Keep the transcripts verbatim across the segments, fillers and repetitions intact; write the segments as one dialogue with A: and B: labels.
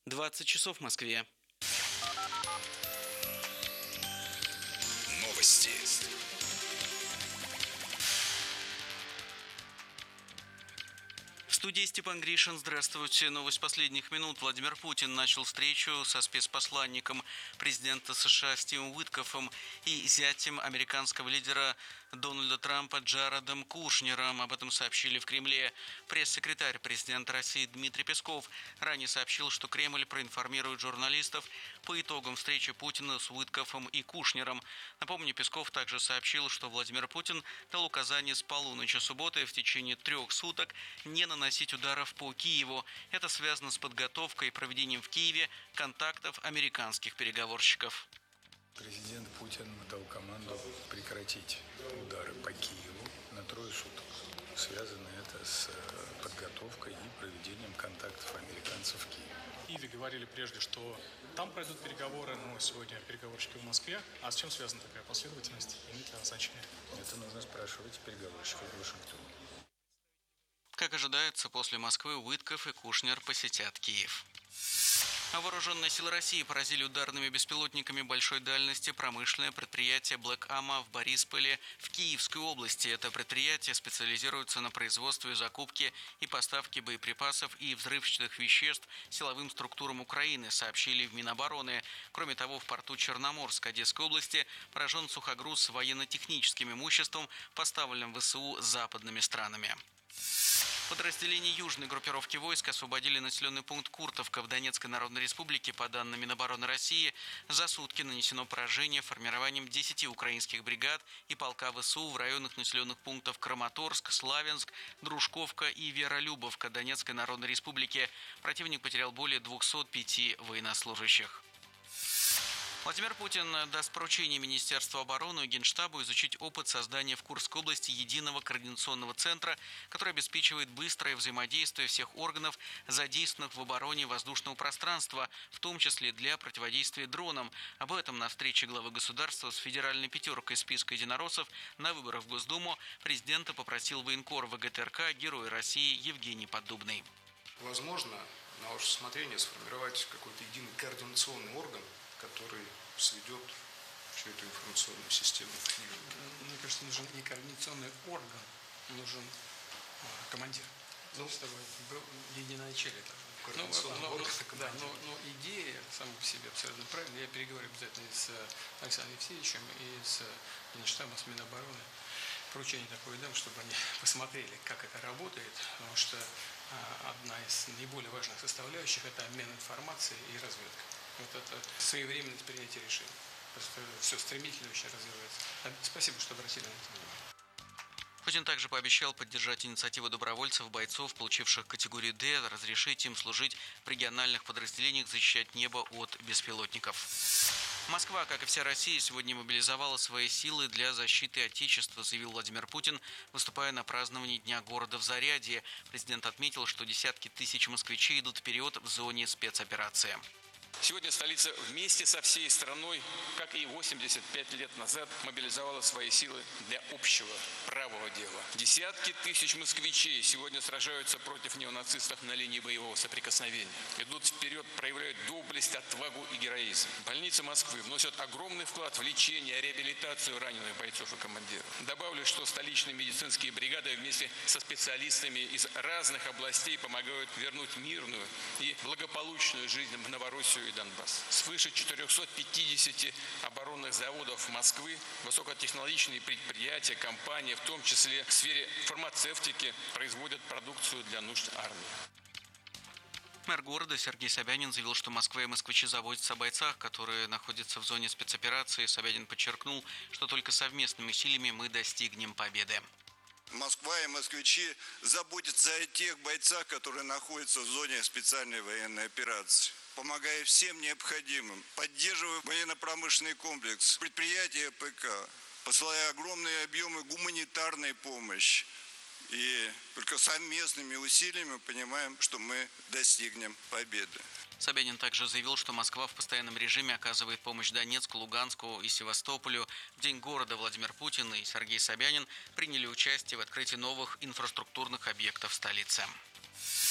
A: двадцать часов в Москве.
B: Новости.
A: В студии Степан Гришин. Здравствуйте. Новость последних минут. Владимир Путин начал встречу со спецпосланником президента США Стивом Уиткофом и зятем американского лидера Дональда Трампа Джаредом Кушнером. Об этом сообщили в Кремле. Пресс-секретарь президента России Дмитрий Песков ранее сообщил, что Кремль проинформирует журналистов по итогам встречи Путина с Уиткофом и Кушнером. Напомню, Песков также сообщил, что Владимир Путин дал указание с полуночи субботы в течение трех суток не наносить ударов по Киеву. Это связано с подготовкой и проведением в Киеве контактов американских переговорщиков.
C: Президент Путин дал команду прекратить удары по Киеву на трое суток. Связано это с подготовкой и проведением контактов американцев в Киеве.
D: В Киеве говорили прежде, что там пройдут переговоры, но сегодня переговорщики в Москве. А с чем связана такая последовательность? Имеет ли она значение?
C: Это нужно спрашивать переговорщиков в Вашингтоне.
A: Как ожидается, после Москвы Уиткоф и Кушнер посетят Киев. А вооруженные силы России поразили ударными беспилотниками большой дальности промышленное предприятие Black Ama в Борисполе в Киевской области. Это предприятие специализируется на производстве, закупке и поставке боеприпасов и взрывчатых веществ силовым структурам Украины, сообщили в Минобороны. Кроме того, в порту Черноморск Одесской области поражен сухогруз с военно-техническим имуществом, поставленным в ВСУ западными странами. Подразделения южной группировки войск освободили населенный пункт Куртовка в Донецкой Народной Республике. По данным Минобороны России, за сутки нанесено поражение формированием десяти украинских бригад и полка ВСУ в районах населенных пунктов Краматорск, Славянск, Дружковка и Веролюбовка Донецкой Народной Республики. Противник потерял более двухсот пяти военнослужащих. Владимир Путин даст поручение Министерству обороны и Генштабу изучить опыт создания в Курской области единого координационного центра, который обеспечивает быстрое взаимодействие всех органов, задействованных в обороне воздушного пространства, в том числе для противодействия дронам. Об этом на встрече главы государства с федеральной пятеркой списка единороссов на выборах в Госдуму президента попросил военкор ВГТРК, Герой России Евгений Поддубный.
E: Возможно, на ваше усмотрение сформировать какой-то единый координационный орган, который сведет всю эту информационную систему.
F: Мне кажется, нужен не координационный орган, нужен а, командир. Ну, с тобой был единоначалие. Ну, но, но, да, но, но идея сама по себе абсолютно правильная. Я переговорю обязательно с Александром Евсеевичем и с Генштабом, с Минобороны. Поручение такое дам, чтобы они посмотрели, как это работает, потому что а, одна из наиболее важных составляющих – это обмен информацией и разведка. Вот это своевременность принятия решений. Просто все стремительно очень развивается. Спасибо, что обратили на это внимание.
A: Путин также пообещал поддержать инициативу добровольцев, бойцов, получивших категорию «Д», разрешить им служить в региональных подразделениях, защищать небо от беспилотников. Москва, как и вся Россия, сегодня мобилизовала свои силы для защиты Отечества, заявил Владимир Путин, выступая на праздновании Дня города в Зарядье. Президент отметил, что десятки тысяч москвичей идут вперед в зоне спецоперации.
G: Сегодня столица вместе со всей страной, как и восемьдесят пять лет назад, мобилизовала свои силы для общего правого дела. Десятки тысяч москвичей сегодня сражаются против неонацистов на линии боевого соприкосновения. Идут вперед, проявляют доблесть, отвагу и героизм. Больницы Москвы вносят огромный вклад в лечение, реабилитацию раненых бойцов и командиров. Добавлю, что столичные медицинские бригады вместе со специалистами из разных областей помогают вернуть мирную и благополучную жизнь в Новороссию и Донбасс. Свыше четырехсот пятидесяти оборонных заводов Москвы, высокотехнологичные предприятия, компании, в том числе в сфере фармацевтики, производят продукцию для нужд армии.
A: Мэр города Сергей Собянин заявил, что Москва и москвичи заботятся о бойцах, которые находятся в зоне спецоперации. Собянин подчеркнул, что только совместными усилиями мы достигнем победы.
H: Москва и москвичи заботятся о тех бойцах, которые находятся в зоне специальной военной операции, помогая всем необходимым, поддерживая военно-промышленный комплекс, предприятия ПК, посылая огромные объемы гуманитарной помощи. И только совместными усилиями мы понимаем, что мы достигнем победы.
A: Собянин также заявил, что Москва в постоянном режиме оказывает помощь Донецку, Луганску и Севастополю. В День города Владимир Путин и Сергей Собянин приняли участие в открытии новых инфраструктурных объектов столицы.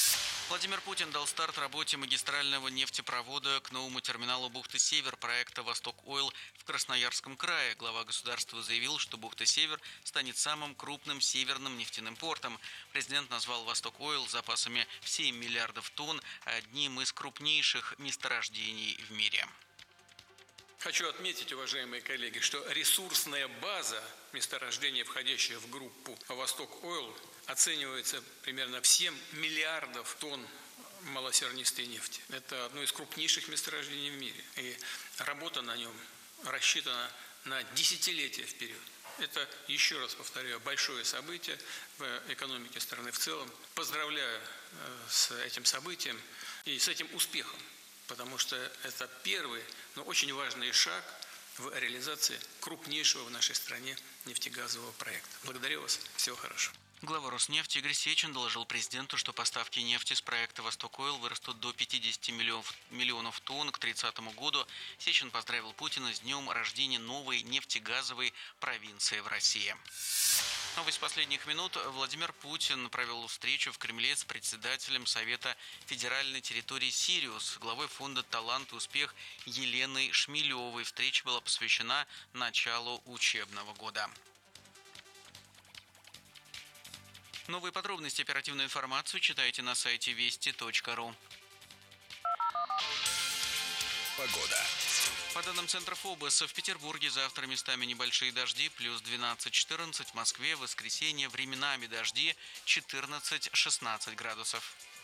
A: Владимир Путин дал старт работе магистрального нефтепровода к новому терминалу бухты-Север проекта «Восток-Ойл» в Красноярском крае. Глава государства заявил, что бухта-Север станет самым крупным северным нефтяным портом. Президент назвал «Восток-Ойл» запасами в семь миллиардов тонн одним из крупнейших месторождений в мире.
F: Хочу отметить, уважаемые коллеги, что ресурсная база месторождения, входящая в группу «Восток-Ойл», оценивается примерно в семь миллиардов тонн малосернистой нефти. Это одно из крупнейших месторождений в мире. И работа на нем рассчитана на десятилетия вперед. Это, еще раз повторяю, большое событие в экономике страны в целом. Поздравляю с этим событием и с этим успехом, потому что это первый, но очень важный шаг в реализации крупнейшего в нашей стране нефтегазового проекта. Благодарю вас. Всего хорошего.
A: Глава Роснефти Игорь Сечин доложил президенту, что поставки нефти с проекта «Восток-Ойл» вырастут до пятидесяти миллионов, миллионов тонн к тридцатому году. Сечин поздравил Путина с днем рождения новой нефтегазовой провинции в России. Новость последних минут. Владимир Путин провел встречу в Кремле с председателем Совета федеральной территории «Сириус», главой фонда «Талант и успех» Еленой Шмелевой. Встреча была посвящена началу учебного года. Новые подробности, оперативную информацию читайте на сайте вести точка ру.
B: Погода.
A: По данным Центра ФОБОС, в Петербурге завтра местами небольшие дожди, плюс двенадцать-четырнадцать, в Москве в воскресенье временами дожди четырнадцать-шестнадцать градусов.